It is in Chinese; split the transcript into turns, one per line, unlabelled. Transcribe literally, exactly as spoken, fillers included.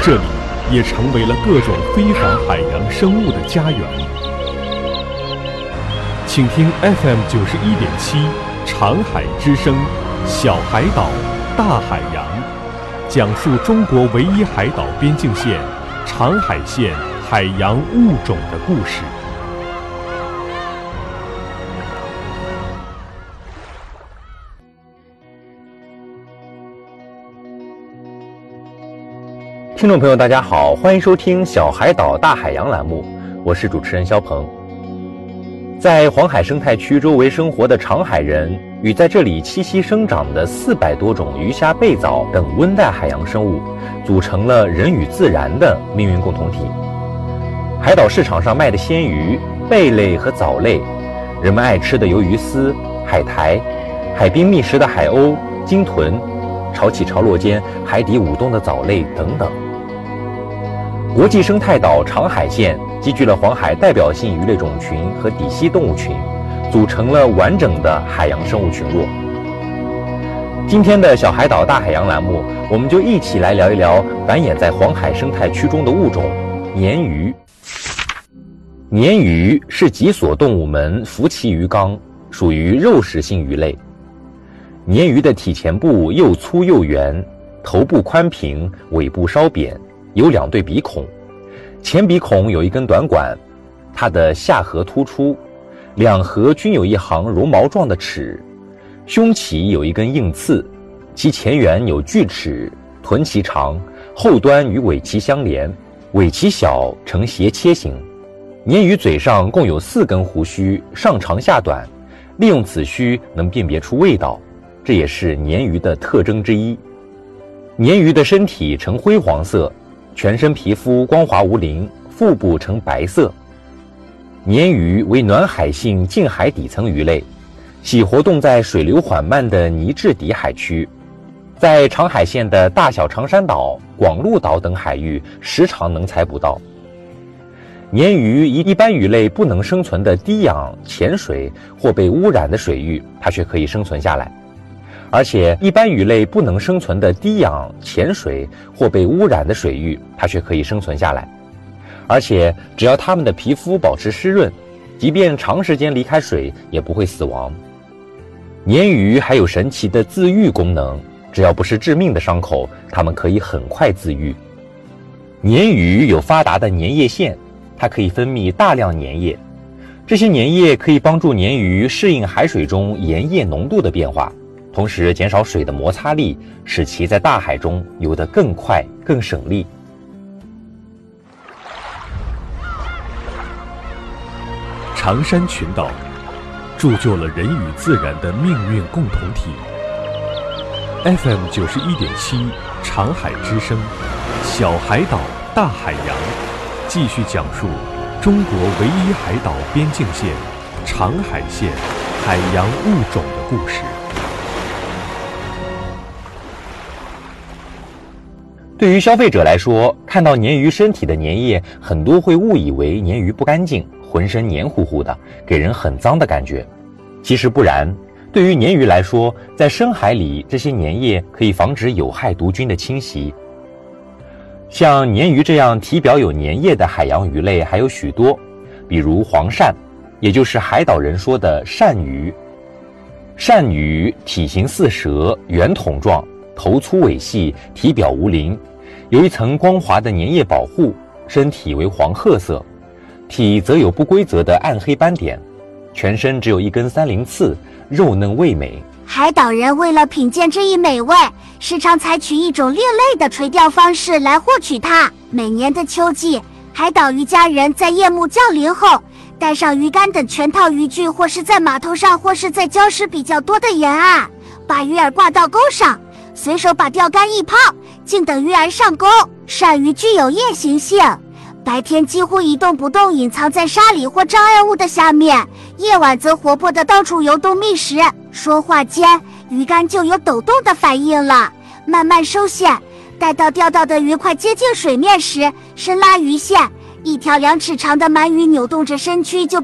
这里也成为了各种非凡海洋生物的家园。请听 F M 九十一点七长海之声，小海岛，大海洋，讲述中国唯一海岛边境线长海线海洋物种的故事。
听众朋友大家好，欢迎收听小海岛大海洋栏目，我是主持人肖鹏。在黄海生态区周围生活的长海人与在这里栖息生长的四百多种鱼虾贝藻等温带海洋生物，组成了人与自然的命运共同体。海岛市场上卖的鲜鱼、贝类和藻类，人们爱吃的鱿鱼丝、海苔，海滨觅食的海鸥、鲸豚，潮起潮落间海底舞动的藻类等等。国际生态岛长海线集聚了黄海代表性鱼类种群和底栖动物群，组成了完整的海洋生物群落。今天的小海岛大海洋栏目，我们就一起来聊一聊繁衍在黄海生态区中的物种鲶鱼。鲶鱼是脊索动物门浮鳍鱼纲，属于肉食性鱼类。鲶鱼的体前部又粗又圆，头部宽平，尾部稍扁，有两对鼻孔，前鼻孔有一根短管，它的下颌突出，两颌均有一行绒毛状的齿，胸鳍有一根硬刺，其前缘有锯齿，臀鳍长，后端与尾鳍相连，尾鳍小，呈斜切形。鲶鱼嘴上共有四根胡须，上长下短，利用此须能辨别出味道，这也是鲶鱼的特征之一。鲶鱼的身体呈灰黄色，全身皮肤光滑无鳞，腹部呈白色。鲶鱼为暖海性近海底层鱼类，喜活动在水流缓慢的泥质底海区，在长海线的大小长山岛、广鹿岛等海域时常能采捕到。鲶鱼一一般鱼类不能生存的低氧、浅水或被污染的水域，它却可以生存下来。而且一般鱼类不能生存的低氧、浅水或被污染的水域，它却可以生存下来。而且只要它们的皮肤保持湿润，即便长时间离开水也不会死亡。鲶鱼还有神奇的自愈功能，只要不是致命的伤口，它们可以很快自愈。鲶鱼有发达的粘液腺，它可以分泌大量粘液，这些粘液可以帮助鲶鱼适应海水中盐液浓度的变化，同时减少水的摩擦力，使其在大海中游得更快更省力。
长山群岛铸就了人与自然的命运共同体。 F M 九十一点七长海之声，小海岛大海洋，继续讲述中国唯一海岛边境线长海线海洋物种的故事。
对于消费者来说，看到鲶鱼身体的粘液，很多会误以为鲶鱼不干净，浑身黏糊糊的，给人很脏的感觉。其实不然，对于鲶鱼来说，在深海里，这些粘液可以防止有害毒菌的侵袭。像鲶鱼这样体表有粘液的海洋鱼类还有许多，比如黄鳝，也就是海岛人说的鳝鱼。鳝鱼体型似蛇，圆筒状，头粗尾细，体表无鳞，有一层光滑的粘液保护，身体为黄褐色，体则有不规则的暗黑斑点，全身只有一根三棱刺，肉嫩味美。
海岛人为了品鉴这一美味，时常采取一种另类的垂钓方式来获取它。每年的秋季，海岛渔家人在夜幕降临后，带上鱼竿等全套渔具，或是在码头上，或是在礁石比较多的沿岸，把鱼饵挂到钩上，随手把钓竿一抛，静等鱼饵上钩。鳝鱼具有夜行性，白天几乎一动不动，隐藏在沙里或障碍物的下面，夜晚则活泼地到处游动觅食。说话间，鱼竿就有抖动的反应了，慢慢收线，待到钓到的鱼快接近水面时，伸拉鱼线，一条两尺长的鳗鱼扭动着身躯就